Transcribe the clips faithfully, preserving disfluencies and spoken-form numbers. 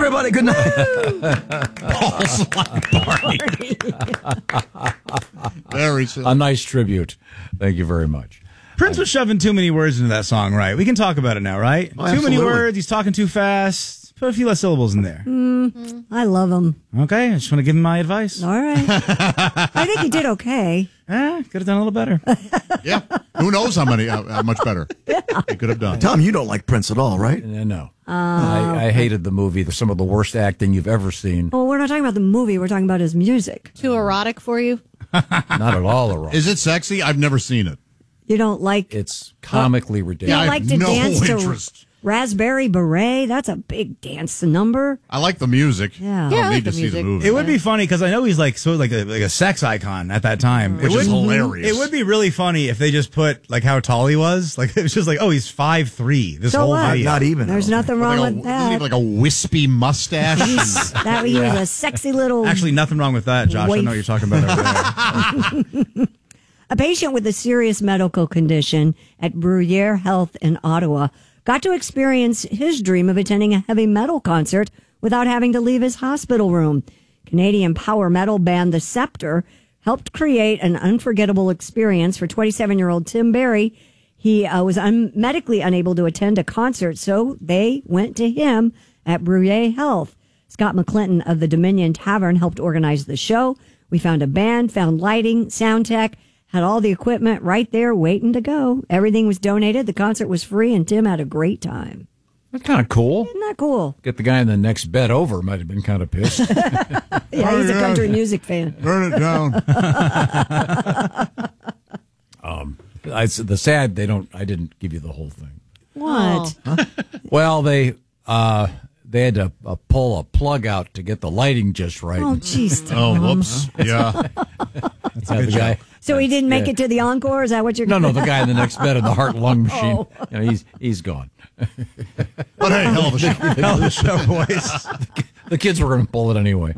everybody. Good night. Balls like Barney. Very silly. A nice tribute. Thank you very much. Prince was shoving too many words into that song, right? We can talk about it now, right? Oh, too many absolutely. words. He's talking too fast. Put a few less syllables in there. Mm, I love him. Okay, I just want to give him my advice. All right. I think he did okay. Eh, could have done a little better. Yeah. Who knows how many, how, how much better he could have done. Tom, you don't like Prince at all, right? Uh, No. I, I hated the movie. There's some of the worst acting you've ever seen. Well, we're not talking about the movie. We're talking about his music. Too erotic for you? Not at all wrong. Is it sexy? I've never seen it. You don't like It's comically you ridiculous. I don't have like to no dance interest. to Raspberry Beret? That's a big dance number. I like the music. Yeah. I Yeah, don't I like need the to see music. the movie. It would be funny because I know he's like sort of like a like a sex icon at that time, Which it is would, hilarious. It would be really funny if they just put like how tall he was. Like it was just like, oh, he's five three. This So whole what? video. Not even. There's I don't nothing With wrong like a, with doesn't he have that. like a wispy mustache. He's- that he was a sexy little. Actually, nothing wrong with that, Josh. I know what you're talking about over there. A patient with a serious medical condition at Bruyere Health in Ottawa got to experience his dream of attending a heavy metal concert without having to leave his hospital room. Canadian power metal band The Scepter helped create an unforgettable experience for twenty-seven-year-old Tim Barry. He uh, was un- medically unable to attend a concert, so they went to him at Bruyere Health. Scott McClinton of the Dominion Tavern helped organize the show. We found a band, found lighting, sound tech, had all the equipment right there waiting to go. Everything was donated. The concert was free, and Tim had a great time. That's kind of cool. Isn't that cool? Get the guy in the next bed over might have been kind of pissed. Yeah, he's a country music fan. Turn it down. I, the sad they don't. I didn't give you the whole thing. What? Well, they uh, they had to uh, pull a plug out to get the lighting just right. Oh, jeez. Oh, Tom. whoops. Yeah. Yeah, the guy. So he didn't make Yeah. it to the encore? Is that what you're No, no, the guy in the next bed in the heart lung machine. Oh. You know, he's he's gone. But hey, hell of a show. Hell of a show, boys. The kids were going to pull it anyway.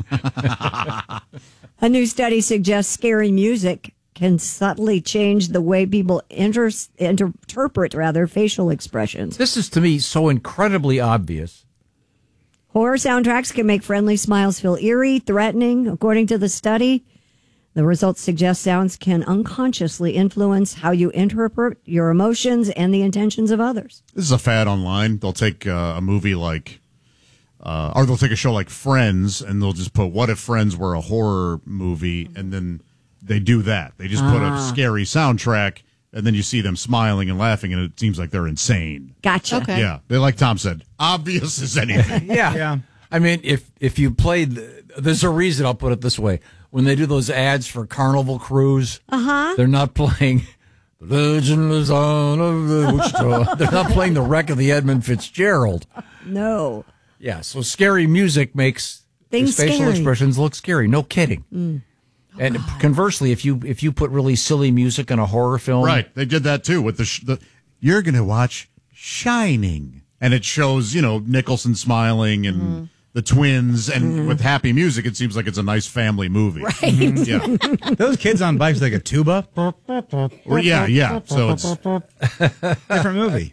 A new study suggests scary music can subtly change the way people inter- interpret rather facial expressions. This is to me so incredibly obvious. Horror soundtracks can make friendly smiles feel eerie, threatening, according to the study. The results suggest sounds can unconsciously influence how you interpret your emotions and the intentions of others. This is a fad online. They'll take uh, a movie like, uh, or they'll take a show like Friends, and they'll just put, what if Friends were a horror movie? And then they do that. They just put a scary soundtrack, and then you see them smiling and laughing, and it seems like they're insane. Gotcha. Okay. Yeah. They, like Tom said, obvious as anything. Yeah. Yeah. I mean, if if you played, there's a reason, I'll put it this way. When they do those ads for Carnival Cruise, uh-huh. they're not playing The Legend Lives On of the Wichita. They're not playing the wreck of the Edmund Fitzgerald. No. Yeah, so scary music makes Things his facial scary. expressions look scary. No kidding. Mm. And conversely, if you if you put really silly music in a horror film, Right. They did that too with the, sh- the you're going to watch Shining. And it shows, you know, Nicholson smiling and Mm-hmm. the twins. And with happy music, it seems like it's a nice family movie. Right. Yeah. Those kids on bikes like a tuba. Or, yeah, yeah. So it's Different movie.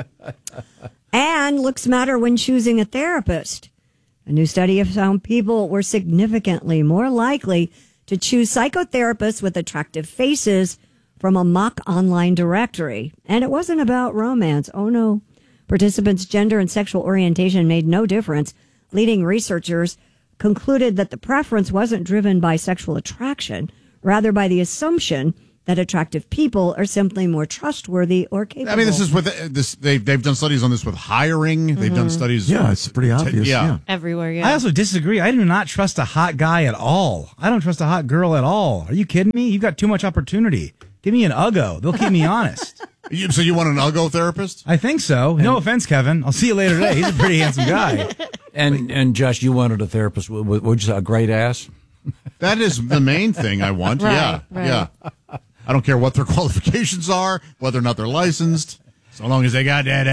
And looks matter when choosing a therapist. A new study has found people were significantly more likely to choose psychotherapists with attractive faces from a mock online directory. And it wasn't about romance. Oh, no. Participants' gender and sexual orientation made no difference. Leading researchers concluded that the preference wasn't driven by sexual attraction, rather by the assumption that attractive people are simply more trustworthy or capable. I mean, this is with uh, this. They've they've done studies on this with hiring. They've done studies. Yeah, it's pretty obvious. yeah. Yeah. Everywhere, yeah. I also disagree. I do not trust a hot guy at all. I don't trust a hot girl at all. Are you kidding me? You've got too much opportunity. Give me an Uggo. They'll keep me honest. You, so you want an Uggo therapist? I think so. No offense, Kevin. I'll see you later today. He's a pretty handsome guy. And and Josh, you wanted a therapist with, with, with a great ass. That is the main thing I want. Right, yeah, right. yeah. I don't care what their qualifications are, whether or not they're licensed, so long as they got that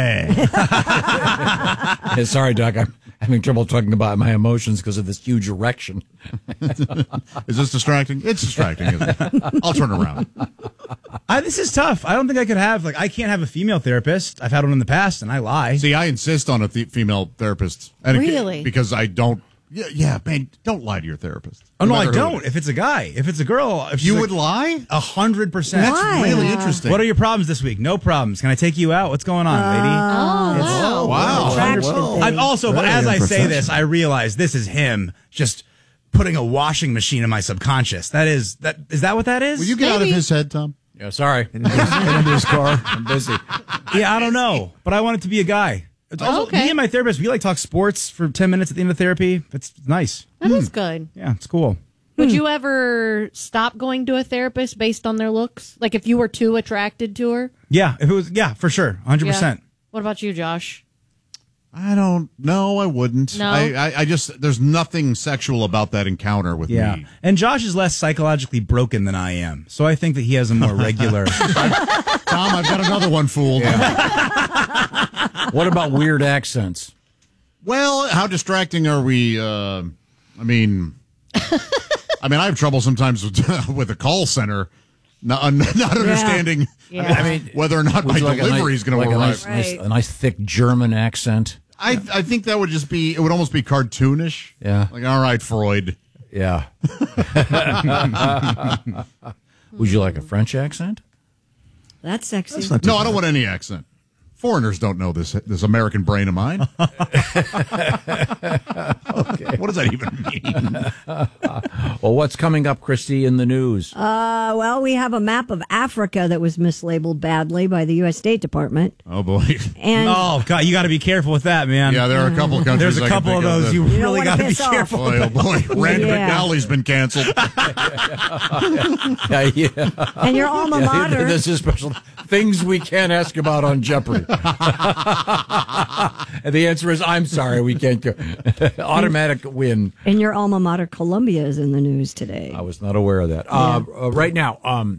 ass. Yeah, sorry, Doc. I'm having trouble talking about my emotions because of this huge erection. Is this distracting? It's distracting, isn't it? I'll turn around. I I, this is tough. I don't think I could have, like, I can't have a female therapist. I've had one in the past, and I lie. See, I insist on a th- female therapist. And Really? It, because I don't, yeah, yeah, man, don't lie to your therapist. Oh, no, I matter who don't. it is. If it's a guy. If it's a girl. If she's You like, would lie? A hundred percent. Why? Really Yeah. interesting. What are your problems this week? No problems. Can I take you out? What's going on, lady? Oh, It's- wow. Wow. Attraction Whoa. thing. I'm also, but Very as I say unprofessional. this, I realize this is him just putting a washing machine in my subconscious. That is that. Is that what that is? Will you get out of Maybe. his head, Tom? Yeah, sorry. Get into his car. I'm busy. Yeah, I don't know, but I want it to be a guy. It's also Okay. me and my therapist. We like talk sports for ten minutes at the end of therapy. It's nice. That is good. Yeah, it's cool. Would you ever stop going to a therapist based on their looks? Like if you were too attracted to her? Yeah, if it was, yeah, for sure, hundred Yeah. percent. What about you, Josh? I don't know. I wouldn't. No? I, I, I just, there's nothing sexual about that encounter with Yeah, me. and Josh is less psychologically broken than I am, so I think that he has a more regular. Tom, I've got another one, fool. What about weird accents? Well, how distracting are we? Uh, I mean, I mean, I have trouble sometimes with, with a call center, not, not understanding. Yeah. I mean, whether or not Would my you like a delivery nice- is going like to a arrive. nice, nice- Right. a nice thick German accent. I, I think that would just be. It would almost be cartoonish. Yeah. Like, all right, Freud. Yeah. Would you like a French accent? That's sexy. That's not too No, I bad. don't want any accent. Foreigners don't know this this American brain of mine. Okay. What does that even mean? Well, what's coming up, Christy, in the news? Uh, well, we have a map of Africa that was mislabeled badly by the U S State Department. Oh boy. And Oh God, you got to be careful with that, man. Yeah, there are a couple of countries. There's a I can couple of think those that- you You don't really wanna got to be piss off. careful. Boy, oh boy, Randy Yeah. McNally's been canceled. Yeah, yeah. and your alma Yeah, mater. this is special things we can't ask about on Jeopardy. And the answer is, I'm sorry, we can't go. Automatic win. And your alma mater, Columbia, is in the news today. I was not aware of that. Uh, uh, right now, um,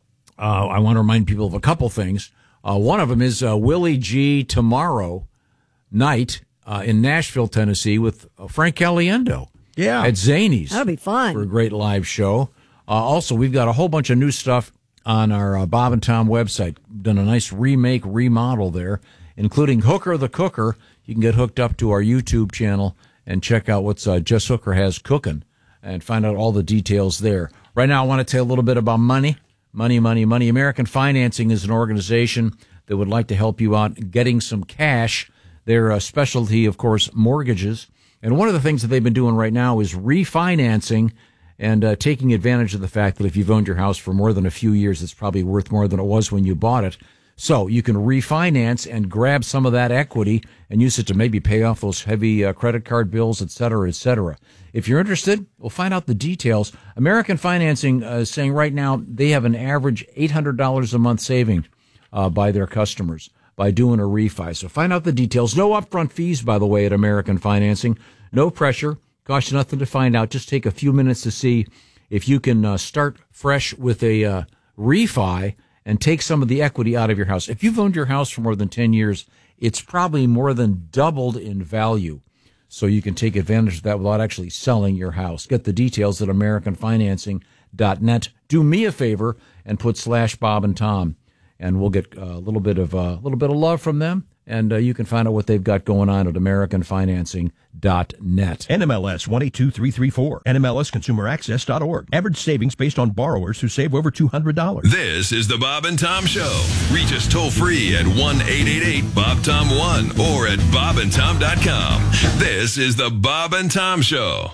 uh, I want to remind people of a couple things. Uh, one of them is uh, Willie G tomorrow night uh, in Nashville, Tennessee, with uh, Frank Caliendo. Yeah. At Zany's. That'll be fun. For a great live show. Uh, also, we've got a whole bunch of new stuff on our uh, Bob and Tom website. Done a nice remake, remodel there, including Hooker the Cooker. You can get hooked up to our YouTube channel and check out what's uh, Jess Hooker has cooking and find out all the details there. Right now, I want to tell you a little bit about money. Money, money, money. American Financing is an organization that would like to help you out getting some cash. Their uh, specialty, of course, mortgages. And one of the things that they've been doing right now is refinancing and uh, taking advantage of the fact that if you've owned your house for more than a few years, it's probably worth more than it was when you bought it. So you can refinance and grab some of that equity and use it to maybe pay off those heavy uh, credit card bills, et cetera, et cetera. If you're interested, we'll find out the details. American Financing uh, is saying right now they have an average eight hundred dollars a month saving uh, by their customers by doing a refi. So find out the details. No upfront fees, by the way, at American Financing. No pressure. Costs you nothing to find out. Just take a few minutes to see if you can uh, start fresh with a uh, refi and take some of the equity out of your house. If you've owned your house for more than ten years, it's probably more than doubled in value. So you can take advantage of that without actually selling your house. Get the details at American Financing dot net. Do me a favor and put slash Bob and Tom, and we'll get a little bit of a uh, little bit of love from them. And uh, you can find out what they've got going on at American Financing dot net. N M L S one eight two three three four. N M L S consumer access dot org. Average savings based on borrowers who save over two hundred dollars. This is the Bob and Tom Show. Reach us toll free at one eight eight eight Bob Tom one or at bob and tom dot com. This is the Bob and Tom Show.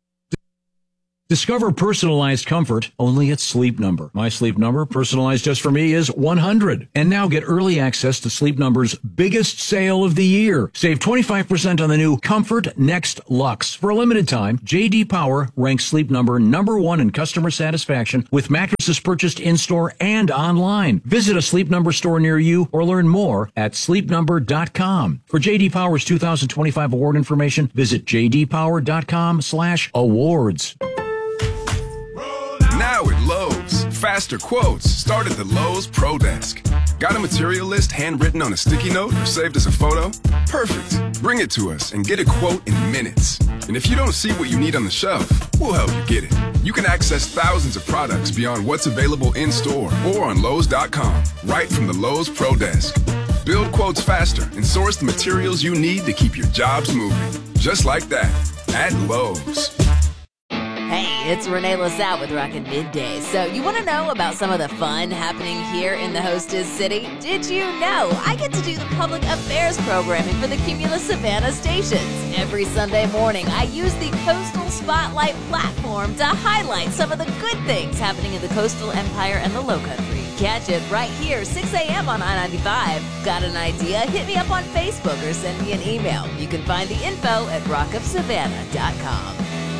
Discover personalized comfort only at Sleep Number. My Sleep Number, personalized just for me, is one hundred. And now get early access to Sleep Number's biggest sale of the year. Save twenty-five percent on the new Comfort Next Luxe. For a limited time, J D Power ranks Sleep Number number one in customer satisfaction with mattresses purchased in-store and online. Visit a Sleep Number store near you or learn more at sleep number dot com. For J D Power's two thousand twenty-five award information, visit j d power dot com slash awards. Now at Lowe's, faster quotes start at the Lowe's Pro Desk. Got a material list handwritten on a sticky note or saved as a photo? Perfect. Bring it to us and get a quote in minutes. And if you don't see what you need on the shelf, we'll help you get it. You can access thousands of products beyond what's available in-store or on Lowe's dot com, right from the Lowe's Pro Desk. Build quotes faster and source the materials you need to keep your jobs moving. Just like that, at Lowe's. Hey, it's Renee LaSalle with Rockin' Midday. So you want to know about some of the fun happening here in the Hostess City? Did you know I get to do the public affairs programming for the Cumulus Savannah stations? Every Sunday morning, I use the Coastal Spotlight platform to highlight some of the good things happening in the Coastal Empire and the Lowcountry. Catch it right here, six a.m. on I ninety-five. Got an idea? Hit me up on Facebook or send me an email. You can find the info at rock of savannah dot com.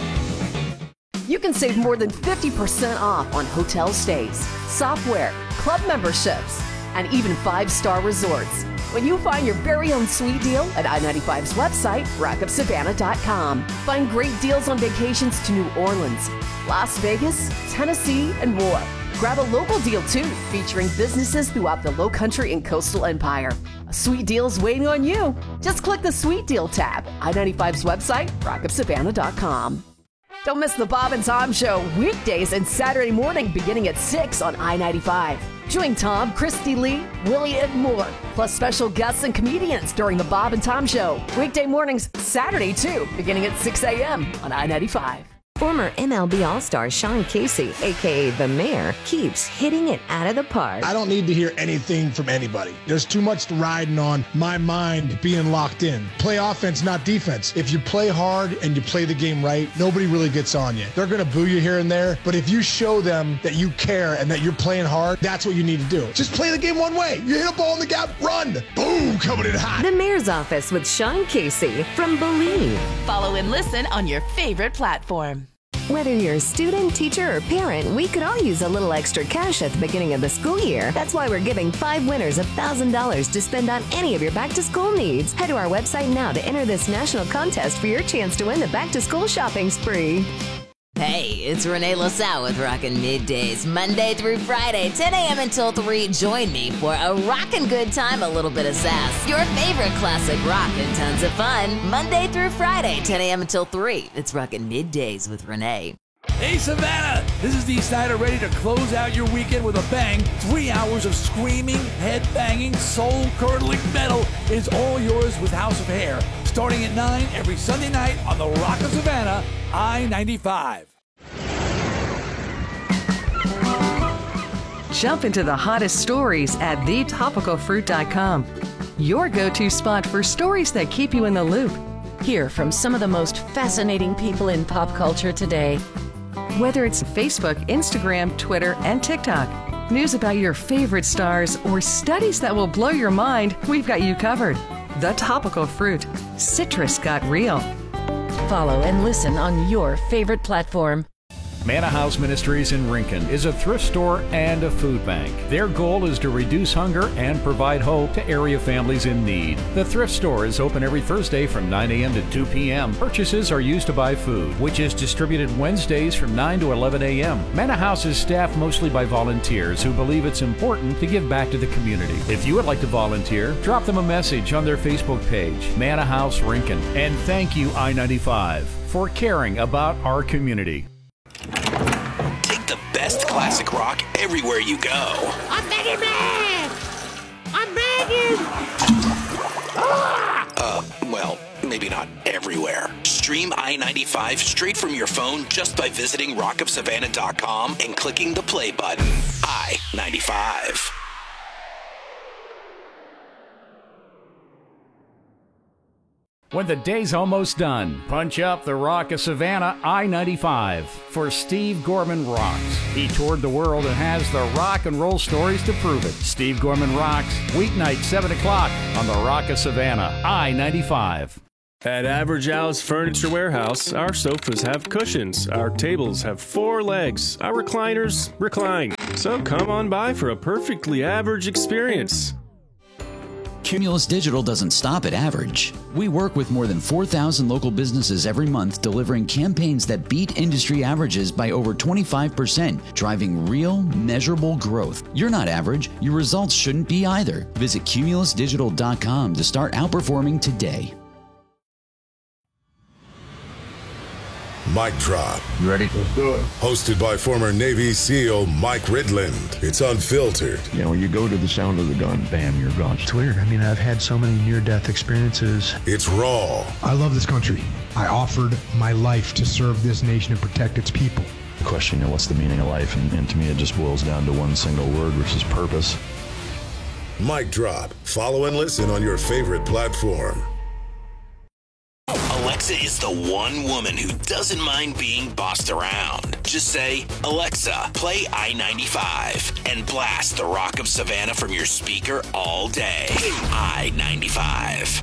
You can save more than fifty percent off on hotel stays, software, club memberships, and even five-star resorts when you find your very own sweet deal at I ninety-five's website, rock of savannah dot com. Find great deals on vacations to New Orleans, Las Vegas, Tennessee, and more. Grab a local deal, too, featuring businesses throughout the Lowcountry and Coastal Empire. A sweet deal is waiting on you. Just click the Sweet Deal tab. I ninety-five's website, rock of savannah dot com. Don't miss the Bob and Tom Show weekdays and Saturday morning beginning at six on I ninety-five. Join Tom, Christy Lee, Willie, and more, plus special guests and comedians during the Bob and Tom Show. Weekday mornings, Saturday too, beginning at six a.m. on I ninety-five. Former M L B All-Star Sean Casey, a k a. The Mayor, keeps hitting it out of the park. I don't need to hear anything from anybody. There's too much riding on my mind being locked in. Play offense, not defense. If you play hard and you play the game right, nobody really gets on you. They're going to boo you here and there, but if you show them that you care and that you're playing hard, that's what you need to do. Just play the game one way. You hit a ball in the gap, run. Boom, coming in hot. The Mayor's Office with Sean Casey from Believe. Follow and listen on your favorite platform. Whether you're a student, teacher, or parent, we could all use a little extra cash at the beginning of the school year. That's why we're giving five winners one thousand dollars to spend on any of your back-to-school needs. Head to our website now to enter this national contest for your chance to win the back-to-school shopping spree. Hey, it's Renee LaSalle with Rockin' Middays, Monday through Friday, ten a.m. until three. Join me for a rockin' good time, a little bit of sass, your favorite classic rock, and tons of fun. Monday through Friday, ten a.m. until three. It's Rockin' Middays with Renee. Hey, Savannah! This is Dee Snider, ready to close out your weekend with a bang. Three hours of screaming, head-banging, soul-curdling metal is all yours with House of Hair. Starting at nine every Sunday night on the Rock of Savannah, I ninety-five. Jump into the hottest stories at the topical fruit dot com. Your go-to spot for stories that keep you in the loop. Hear from some of the most fascinating people in pop culture today. Whether it's Facebook, Instagram, Twitter, and TikTok, news about your favorite stars, or studies that will blow your mind, we've got you covered. The Topical Fruit. Citrus got real. Follow and listen on your favorite platform. Manna House Ministries in Rincon is a thrift store and a food bank. Their goal is to reduce hunger and provide hope to area families in need. The thrift store is open every Thursday from nine a.m. to two p.m. Purchases are used to buy food, which is distributed Wednesdays from nine to eleven a.m. Manna House is staffed mostly by volunteers who believe it's important to give back to the community. If you would like to volunteer, drop them a message on their Facebook page, Manna House Rincon. And thank you, I ninety-five, for caring about our community. Take the best classic rock everywhere you go. I'm begging, man! I'm begging! Ah! Uh, well, maybe not everywhere. Stream I ninety-five straight from your phone just by visiting rock of savannah dot com and clicking the play button. I ninety-five. When the day's almost done, punch up the Rock of Savannah I ninety-five for Steve Gorman Rocks. He toured the world and has the rock and roll stories to prove it. Steve Gorman Rocks, weeknight seven o'clock on the Rock of Savannah I ninety-five. At Average Al's Furniture Warehouse, our sofas have cushions, our tables have four legs, our recliners recline. So come on by for a perfectly average experience. Cumulus Digital doesn't stop at average. We work with more than four thousand local businesses every month, delivering campaigns that beat industry averages by over twenty-five percent, driving real, measurable growth. You're not average. Your results shouldn't be either. Visit cumulus digital dot com to start outperforming today. Mic Drop. You ready? Let's do it. Hosted by former Navy SEAL Mike Ridland. It's unfiltered. You know, you go to the sound of the gun, bam, you're gone. It's weird. I mean, I've had so many near-death experiences. It's raw. I love this country. I offered my life to serve this nation and protect its people. The question, you know, what's the meaning of life? And, and to me, it just boils down to one single word, which is purpose. Mic Drop. Follow and listen on your favorite platform. Alexa is the one woman who doesn't mind being bossed around. Just say, Alexa, play I ninety-five and blast the Rock of Savannah from your speaker all day. I ninety-five.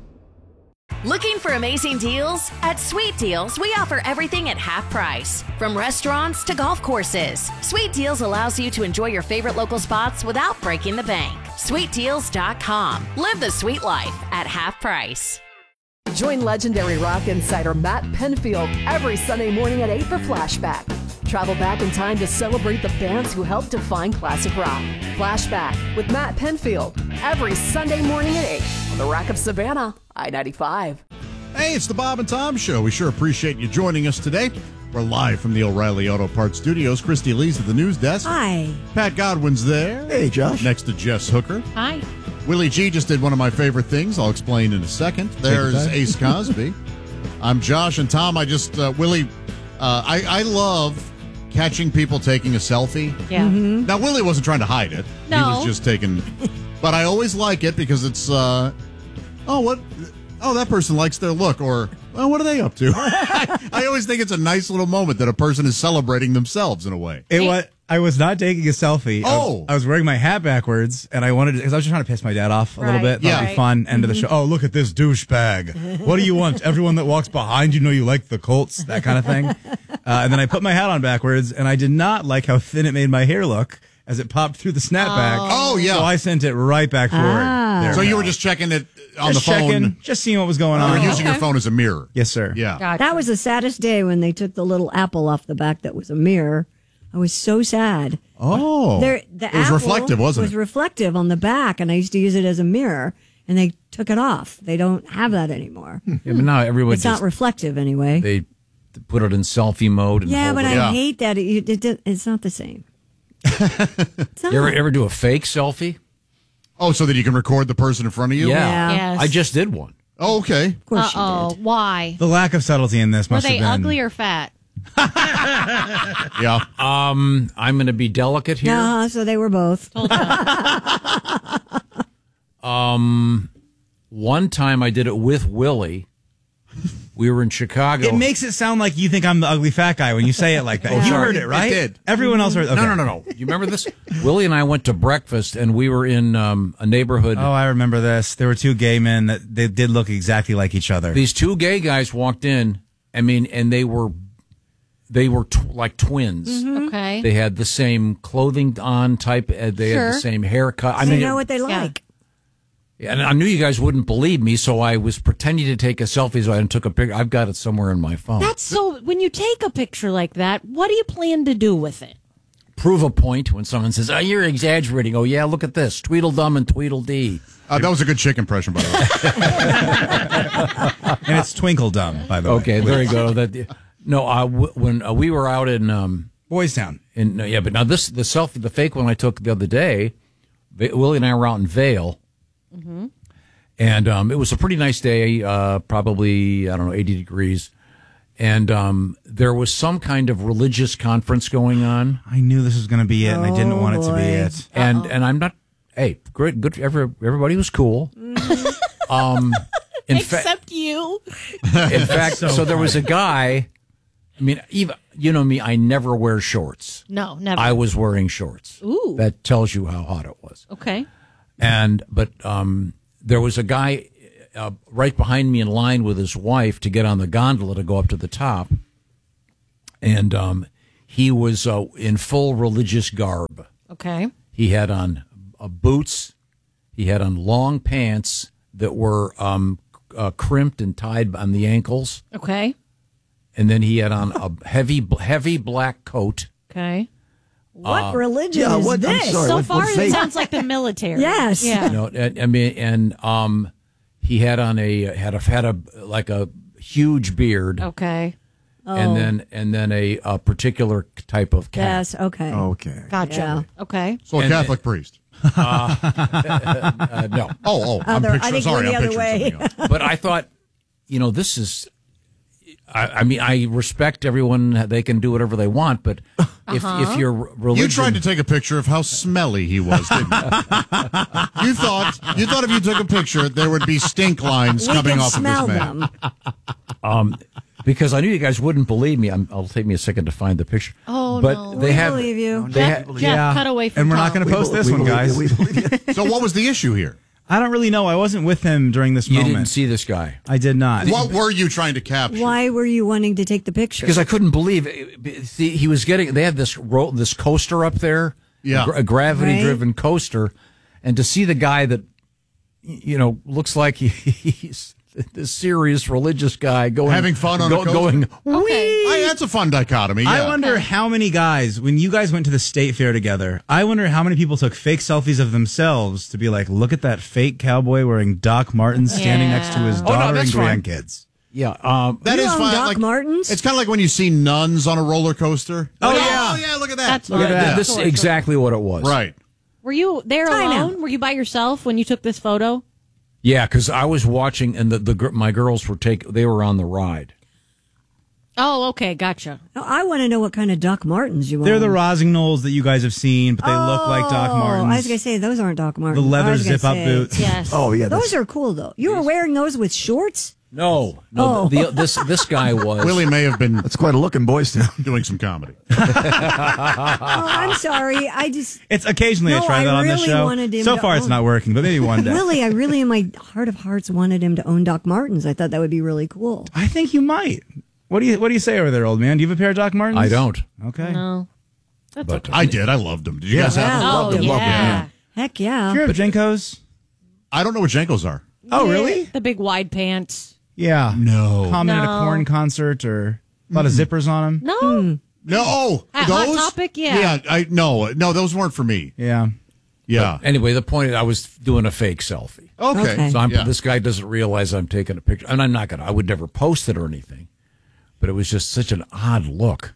Looking for amazing deals? At Sweet Deals, we offer everything at half price. From restaurants to golf courses, Sweet Deals allows you to enjoy your favorite local spots without breaking the bank. sweet deals dot com. Live the sweet life at half price. Join legendary rock insider Matt Penfield every Sunday morning at eight for Flashback. Travel back in time to celebrate the bands who helped define classic rock. Flashback with Matt Penfield every Sunday morning at eight on the Rock of Savannah, I ninety-five. Hey, it's the Bob and Tom Show. We sure appreciate you joining us today. We're live from the O'Reilly Auto Parts Studios. Christy Lee's at the news desk. Hi. Pat Godwin's there. Hey, Josh. Next to Jess Hooker. Hi. Willie G just did one of my favorite things. I'll explain in a second. There's Ace Cosby. I'm Josh, and Tom, I just, uh, Willie, uh, I, I love catching people taking a selfie. Yeah. Mm-hmm. Now, Willie wasn't trying to hide it. No. He was just taking, but I always like it because it's, uh, oh, what? Oh, that person likes their look, or, well, what are they up to? I, I always think it's a nice little moment that a person is celebrating themselves in a way. It was. I was not taking a selfie. I Oh. was, I was wearing my hat backwards, and I wanted to, because I was just trying to piss my dad off a little Right, bit. That would right. be fun. End of the show. Oh, look at this douchebag. What do you want? Everyone that walks behind you know you like the Colts, that kind of thing. Uh, and then I put my hat on backwards, and I did not like how thin it made my hair look as it popped through the snapback. Oh, yeah. So I sent it right back forward. Ah. There So we you go. were just checking it on Just the phone. checking, just seeing what was going You on. were using your phone as a mirror. Yes, sir. Yeah. Gotcha. That was the saddest day when they took the little apple off the back that was a mirror. I was so sad. Oh. There, the it was apple reflective, wasn't was it? reflective on the back, and I used to use it as a mirror, and they took it off. They don't have that anymore. Yeah, but now everyone It's just, not reflective anyway. they put it in selfie mode. And Yeah, hold but it I up. hate that. It, it, it, it's not the same. It's not. You ever, ever do a fake selfie? Oh, so that you can record the person in front of you? Yeah. Yeah. Yes. I just did one. Oh, okay. Of course Uh-oh. you did. Why? The lack of subtlety in this Were must they have been. ugly or fat? Yeah. Um, I'm going to be delicate here. Uh, so they were both. Um, one time I did it with Willie. We were in Chicago. It makes it sound like you think I'm the ugly fat guy when you say it like that. Oh, You sorry. heard it, right? It did. Everyone else heard it. No, no, no, no. You remember this? Willie and I went to breakfast, and we were in um, a neighborhood. Oh, I remember this. There were two gay men that they did look exactly like each other. These two gay guys walked in. I mean, and they were they were tw- like twins. Okay. They had the same clothing on type. Uh, they had Sure. the same haircut. I I mean, know it- what they like. and I knew you guys wouldn't believe me, so I was pretending to take a selfie. So I took a picture. I've got it somewhere in my phone. That's so. When you take a picture like that, what do you plan to do with it? Prove a point when someone says, "Oh, you're exaggerating." Oh, yeah, look at this, Tweedledum and Tweedledee. Uh, that was a good chick impression, by the way. And it's Twinkledum, by the way. Okay, there you go. That no, uh, w- when uh, we were out in um, Boys Town. in no, yeah, but now this the selfie, the fake one I took the other day. Va- Willie and I were out in Vail, Mm-hmm. and um, it was a pretty nice day. Uh, probably I don't know, eighty degrees, and um, there was some kind of religious conference going on. I knew this was going to be it, and I didn't Oh, want it to be boy. it. and and I'm not. Hey, great, good. Every, everybody was cool. Um, in fact, Except you. in fact, so, So there was a guy. I mean, even you know me, I never wear shorts. No, never. I was wearing shorts. Ooh. That tells you how hot it was. Okay. And but um, there was a guy uh, right behind me in line with his wife to get on the gondola to go up to the top, and um, he was uh, in full religious garb. Okay. He had on uh, boots. He had on long pants that were um, uh, crimped and tied on the ankles, Okay. and then he had on a heavy, heavy black coat. Okay. What Uh, religion yeah, is what- I'm this? sorry. So what- far, what it faith? sounds like the military. Yes. Yeah. You know, and, I mean, and um, he had on a had a had a like a huge beard. Okay. Oh. and then and then a, a particular type of cat. Yes, okay. Okay. Gotcha. Yeah. Okay. So a And- Catholic priest. Uh, uh, no. Oh, oh, I'm Other- I picturing. think Sorry, we're the I'm other picturing way. something else. But I thought, you know, this is. I, I mean, I respect everyone; they can do whatever they want. But if Uh-huh. if your religion, You tried to take a picture of how smelly he was, didn't you? you thought you thought if you took a picture, there would be stink lines We coming can off of smell this man. them. um, because I knew you guys wouldn't believe me. I'm, I'll take me a second to find the picture. Oh, but no. they We have. believe you. They Jeff, ha- Jeff Yeah. cut away from And we're not Tom. going to post this We one, believe guys. you, we believe you. So what was the issue here? I don't really know. I wasn't with him during this You moment. didn't see this guy. I did not. What were you trying to capture? Why were you wanting to take the picture? Because I couldn't believe it. See, he was getting. They had this ro- this coaster up there, Yeah. a, gravity driven coaster, and to see the guy that you know looks like he, he's this serious religious guy going Having fun on a coaster? going. Okay. I, that's a fun dichotomy. I yeah. wonder how many guys, when you guys went to the state fair together, I wonder how many people took fake selfies of themselves to be like, look at that fake cowboy wearing Doc Martens standing Yeah. next to his Oh, no, daughter that's and fine. grandkids. Yeah, um, That You is own fine. Doc Like, Martens? it's kind of like when you see nuns on a roller coaster. Oh, Like, yeah. Oh, yeah, look at that. That's look fine. at that. this is exactly what it was. Right. Were you there Time alone? out. Were you by yourself when you took this photo? Yeah, because I was watching, and the, the gr- my girls were take. They were on the ride. Oh, okay. Gotcha. No, I want to know what kind of Doc Martens you They're own. the Rosignol's that you guys have seen, but they look like Doc Oh, Martens. I was going to say, those aren't Doc Martens. The leather I was gonna zip-up say- boots. Yes. Oh, yeah. Those That's, are cool, though. You were wearing those with shorts? No, no. Oh. The, the, this this guy was. Willie may have been that's quite a looking boys town. doing some comedy. Oh, I'm sorry. I just... It's occasionally No, I try I that on this really show. wanted him So to far, it's own- not working, but maybe one day. Willie, I really, in my heart of hearts, wanted him to own Doc Martens. I thought that would be really cool. I think you might. What do you What do you say over there, old man? Do you have a pair of Doc Martens? I don't. Okay. No. That's But I did. I loved them. Did you Yeah. guys have Yeah, them? I Oh, loved him. yeah. Heck yeah. Do you have Jenkos? I don't know what Jenkos are. Oh, really? The big wide pants. Yeah. No. Common at a No. corn concert or a lot of zippers on them. No. No. Oh, At Hot those? Topic? Yeah. Yeah. I no. No, those weren't for me. Yeah. Yeah. Anyway, the point is, I was doing a fake selfie. Okay. Okay. So I'm, Yeah. this guy doesn't realize I'm taking a picture, and I'm not gonna. I would never post it or anything, but it was just such an odd look.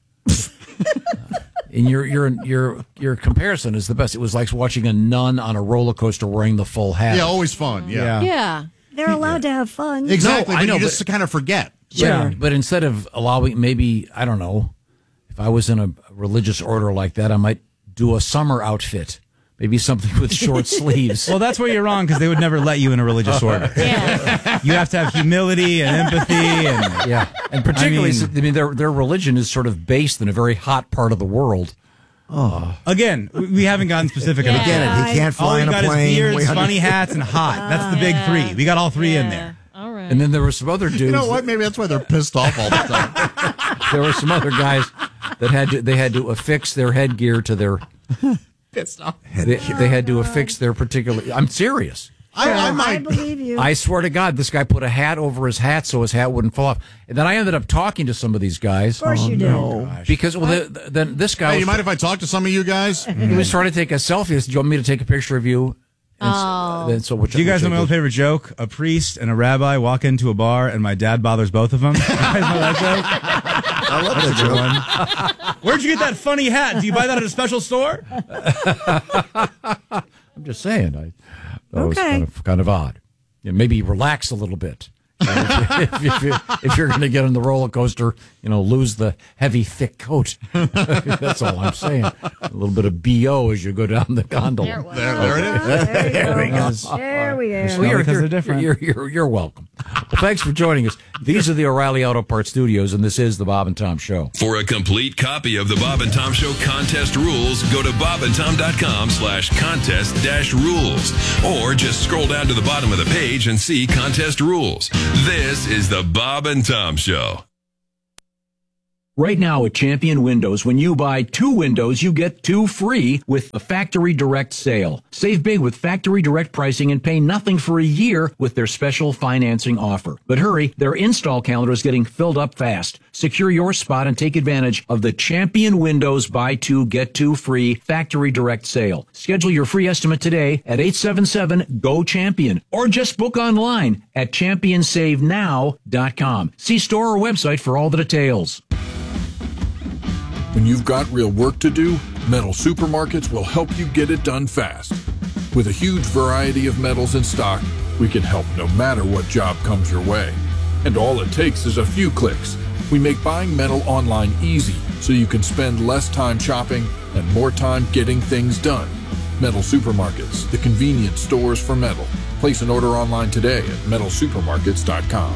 And your your your your comparison is the best. It was like watching a nun on a roller coaster wearing the full hat. Yeah. Always fun. Yeah. Yeah. Yeah. They're allowed to have fun. Exactly. No, I but know, you but- just kind of forget. Yeah, but instead of allowing, maybe I don't know, if I was in a religious order like that, I might do a summer outfit, maybe something with short sleeves. Well, that's where you're wrong because they would never let you in a religious order. Yeah. You have to have humility and empathy and Yeah, and particularly, I I mean- mean, their their religion is sort of based in a very hot part of the world. again, we we haven't gotten specific. Yeah. enough. Get it. He can't All fly we in a got plane. is beards, way under- funny hats, and hot. That's the big Yeah. three. We got all three in Yeah. there. All right. And then there were some other dudes. You know what? Maybe that's why they're pissed off all the time. that- there were some other guys that had to they had to affix their headgear to their. Pissed off. They, they had to affix their particular. I'm serious. I, I I might. believe you. I swear to God, this guy put a hat over his hat so his hat wouldn't fall off. And then I ended up talking to some of these guys. Of course you did. Because well, the, the, then this guy Hey, was, you mind if I talk to some of you guys? he was trying to take a selfie. He said, "Do you want me to take a picture of you?" And Oh. so, then, so which, Do you guys which know I my old did. favorite joke? A priest and a rabbi walk into a bar, and my dad bothers both of them. You guys know that joke? I love that joke. One. Where'd you get that funny hat? Do you buy that at a special store? I'm just saying. I, that was Okay. kind of, kind of odd. Yeah, maybe relax a little bit. if, if, you, if you're going to get on the roller coaster, you know, lose the heavy, thick coat. That's all I'm saying. A little bit of B O as you go down the gondola. There it was. There, there it is. There we go. There we Well, go. you're, because you're, they're different. You're, you're, you're welcome. Well, thanks for joining us. These are the O'Reilly Auto Parts Studios, and this is the Bob and Tom Show. For a complete copy of the Bob and Tom Show contest rules, go to bobandtom.com slash contest dash rules. Or just scroll down to the bottom of the page and see contest rules. This is the Bob and Tom Show. Right now at Champion Windows, when you buy two windows, you get two free with a Factory Direct sale. Save big with Factory Direct pricing and pay nothing for a year with their special financing offer. But hurry, their install calendar is getting filled up fast. Secure your spot and take advantage of the Champion Windows buy two, get two free Factory Direct sale. Schedule your free estimate today at eight seven seven, G O, CHAMPION or just book online at champion save now dot com. See store or website for all the details. When you've got real work to do, Metal Supermarkets will help you get it done fast. With a huge variety of metals in stock, we can help no matter what job comes your way. And all it takes is a few clicks. We make buying metal online easy so you can spend less time shopping and more time getting things done. Metal Supermarkets, the convenient stores for metal. Place an order online today at metal supermarkets dot com.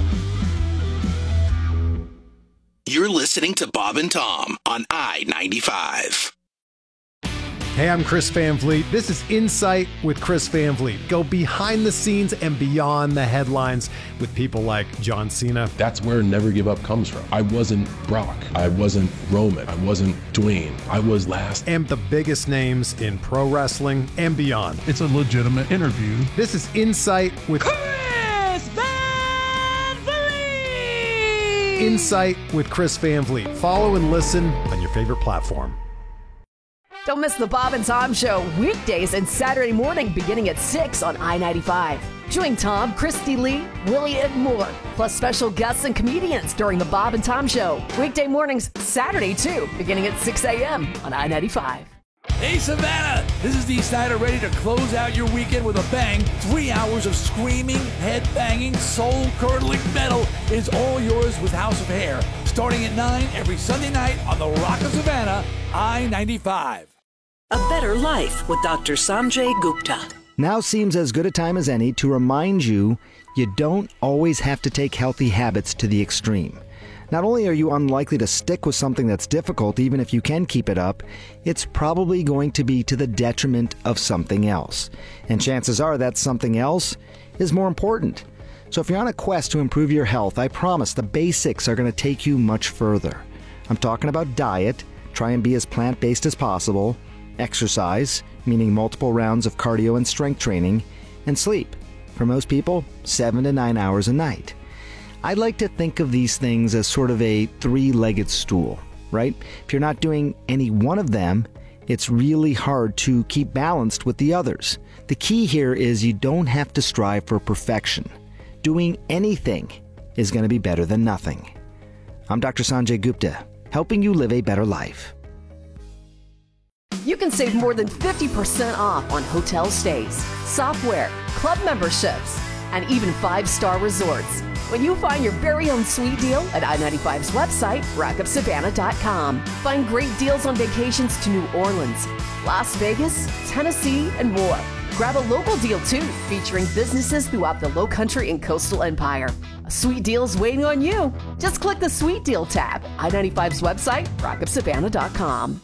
You're listening to Bob and Tom on I ninety-five. Hey, I'm Chris Van Vliet. This is Insight with Chris Van Vliet. Go behind the scenes and beyond the headlines with people like John Cena. That's where Never Give Up comes from. I wasn't Brock. I wasn't Roman. I wasn't Dwayne. I was last. And the biggest names in pro wrestling and beyond. It's a legitimate interview. This is Insight with Chris Van Vliet! Insight with Chris Van Vliet. Follow and listen on your favorite platform. Don't miss the Bob and Tom Show weekdays and Saturday morning beginning at six on I ninety-five. Join Tom, Christy Lee, Willie, and more, plus special guests and comedians during the Bob and Tom Show. Weekday mornings, Saturday too, beginning at six a.m. on I ninety-five. Hey, Savannah! This is Dee Snider ready to close out your weekend with a bang. Three hours of screaming, head-banging, soul-curdling metal is all yours with House of Hair. Starting at nine every Sunday night on the Rock of Savannah, I ninety-five. A Better Life with Doctor Sanjay Gupta. Now seems as good a time as any to remind you you don't always have to take healthy habits to the extreme. Not only are you unlikely to stick with something that's difficult, even if you can keep it up, it's probably going to be to the detriment of something else. And chances are that something else is more important. So if you're on a quest to improve your health, I promise the basics are going to take you much further. I'm talking about diet, try and be as plant-based as possible, exercise, meaning multiple rounds of cardio and strength training, and sleep. For most people, seven to nine hours a night. I'd like to think of these things as sort of a three-legged stool, right? If you're not doing any one of them, it's really hard to keep balanced with the others. The key here is you don't have to strive for perfection. Doing anything is going to be better than nothing. I'm Doctor Sanjay Gupta, helping you live a better life. You can save more than fifty percent off on hotel stays, software, club memberships, and even five-star resorts when you find your very own sweet deal at I ninety-five's website, rock of savannah dot com. Find great deals on vacations to New Orleans, Las Vegas, Tennessee, and more. Grab a local deal, too, featuring businesses throughout the Lowcountry and Coastal Empire. A sweet deal's waiting on you. Just click the Sweet Deal tab, I ninety-five's website, rock of savannah dot com.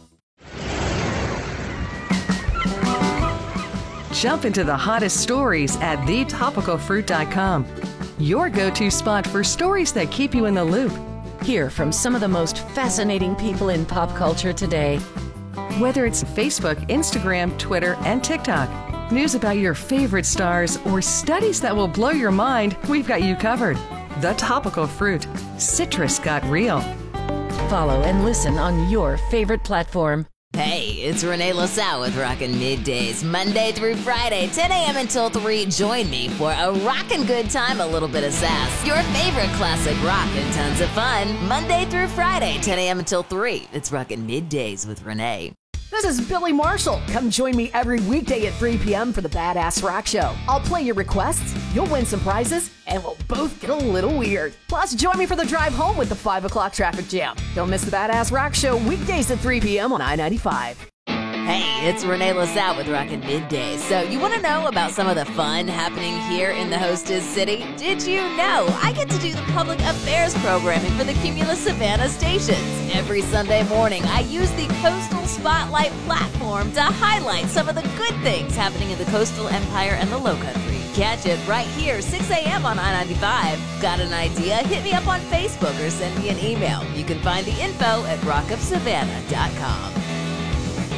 Jump into the hottest stories at the topical fruit dot com. Your go-to spot for stories that keep you in the loop. Hear from some of the most fascinating people in pop culture today. Whether it's Facebook, Instagram, Twitter, and TikTok, news about your favorite stars, or studies that will blow your mind, we've got you covered. The Topical Fruit. Citrus got real. Follow and listen on your favorite platform. Hey, it's Renee LaSalle with Rockin' Middays, Monday through Friday, ten a.m. until three. Join me for a rockin' good time, a little bit of sass, your favorite classic rock, and tons of fun. Monday through Friday, ten a.m. until three. It's Rockin' Middays with Renee. This is Billy Marshall. Come join me every weekday at three p.m. for the Badass Rock Show. I'll play your requests, you'll win some prizes, and we'll both get a little weird. Plus, join me for the drive home with the five o'clock traffic jam. Don't miss the Badass Rock Show weekdays at three p.m. on I ninety-five. Hey, it's Renee LaSalle with Rockin' Middays. So you want to know about some of the fun happening here in the hostess city? Did you know I get to do the public affairs programming for the Cumulus Savannah stations? Every Sunday morning, I use the Coastal Spotlight platform to highlight some of the good things happening in the Coastal Empire and the Lowcountry. Catch it right here, six a.m. on I ninety-five. Got an idea? Hit me up on Facebook or send me an email. You can find the info at rock of savannah dot com.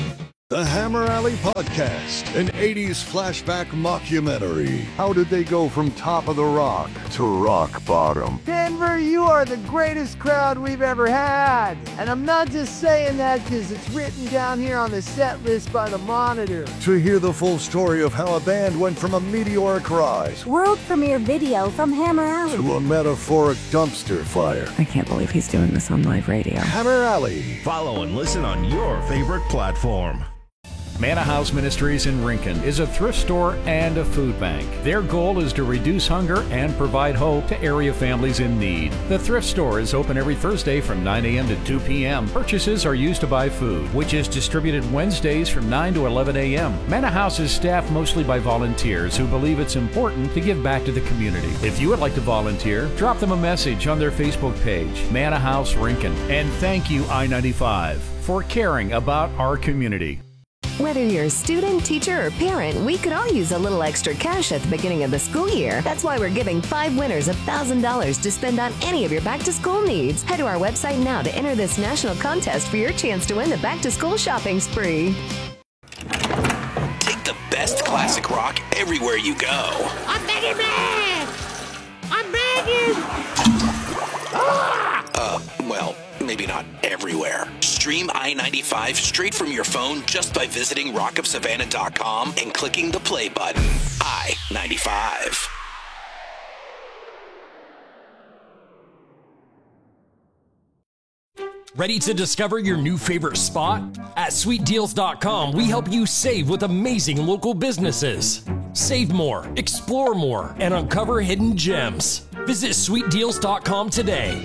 The Hammer Alley Podcast, an eighties flashback mockumentary. How did they go from top of the rock to rock bottom? Denver, you are the greatest crowd we've ever had. And I'm not just saying that because it's written down here on the set list by the Monitor. To hear the full story of how a band went from a meteoric rise World premiere video from Hammer Alley to a metaphoric dumpster fire. I can't believe he's doing this on live radio. Hammer Alley. Follow and listen on your favorite platform. Manna House Ministries in Rincon is a thrift store and a food bank. Their goal is to reduce hunger and provide hope to area families in need. The thrift store is open every Thursday from nine a.m. to two p.m. Purchases are used to buy food, which is distributed Wednesdays from nine to eleven a.m. Manna House is staffed mostly by volunteers who believe it's important to give back to the community. If you would like to volunteer, drop them a message on their Facebook page, Manna House Rincon. And thank you, I ninety-five, for caring about our community. Whether you're a student, teacher, or parent, we could all use a little extra cash at the beginning of the school year. That's why we're giving five winners one thousand dollars to spend on any of your back-to-school needs. Head to our website now to enter this national contest for your chance to win the back-to-school shopping spree. Take the best classic rock everywhere you go. I'm begging, man! I'm begging! Uh, well, maybe not everywhere. Stream I ninety-five straight from your phone just by visiting rock of savannah dot com and clicking the play button. I ninety-five. Ready to discover your new favorite spot? At sweet deals dot com, we help you save with amazing local businesses. Save more, explore more, and uncover hidden gems. Visit sweet deals dot com today.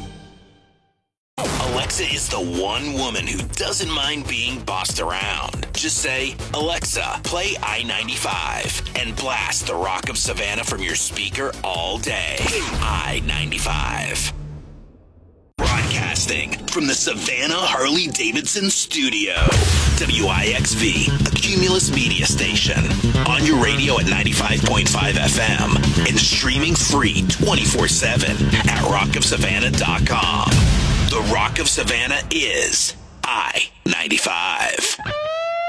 Alexa is the one woman who doesn't mind being bossed around. Just say, Alexa, play I ninety-five, and blast the Rock of Savannah from your speaker all day. I ninety-five. Broadcasting from the Savannah Harley-Davidson studio. W I X V, a Cumulus media station. On your radio at ninety-five point five F M and streaming free twenty-four seven at rock of savannah dot com. The Rock of Savannah is I ninety-five.